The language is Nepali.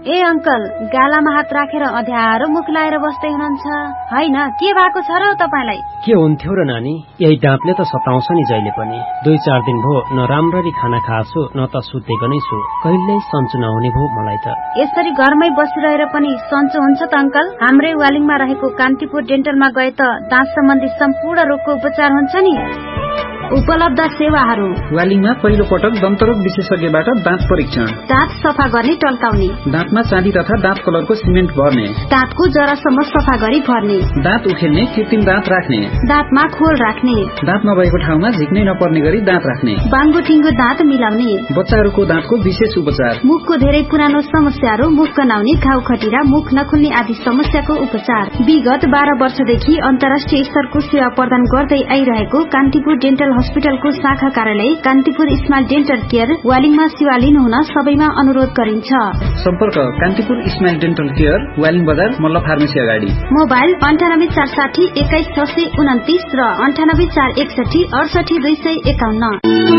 ए अंकल, गालामा हात राखेर अध्यारो मुख लाएर बस्दै हुनुहुन्छ हैन? के भएको छ र तपाईलाई? के हुन्थ्यो र नानी, यही दाँतले त सताउँछ नि जहिले पनि। 2-4 दिन भो न राम्ररी खाना खाछु न त सुतेको नै छु। कहिल्यै सन्चो नहुने भो मलाई त। यसरी घरमै बसिरहेर पनि सन्चो हुन्छ त अंकल? हाम्रै वालिङमा रहेको कान्तिपुर डेन्टलमा गए त दाँत सम्बन्धी सम्पूर्ण रोगको उपचार हुन्छ नि। उपलब्ध सेवाहरू: वालिङमा पहिलो पटक दन्तरोग विशेषज्ञबाट दाँत परीक्षण, दाँत सफा गर्ने टल्काउने, दाँतमा चाँदी तथा दाँत कलरको सिमेन्ट भर्ने, दाँतको जरासम्म सफा गरी भर्ने, दाँत उखेल्ने कृत्रिम दाँत राख्ने, दाँतमा खोल राख्ने, दाँत नभएको ठाउँमा झिक्नै नपर्ने गरी दाँत राख्ने, बाङ्गो ठिङ्गो दाँत मिलाउने, बच्चाहरूको दाँतको विशेष उपचार, मुखको धेरै पुरानो समस्याहरू, मुख गनाउने, घाउ खटिरा, मुख नखुल्ने आदि समस्याको उपचार। विगत 12 वर्षदेखि अन्तर्राष्ट्रिय स्तरको सेवा प्रदान गर्दै आइरहेको कान्तिपुर डेन्टल हस्पिटलको शाखा कार्यालय कान्तिपुर स्माइल डेन्टल केयर वालिङमा सेवा लिनुहुन सबैमा अनुरोध गरिन्छ। सम्पर्क Kantipur smile dental care, Waling बजार, मल्ल फार्मेसी अगाडि। मोबाइल 98 460 21 629 र 98 461 68 251।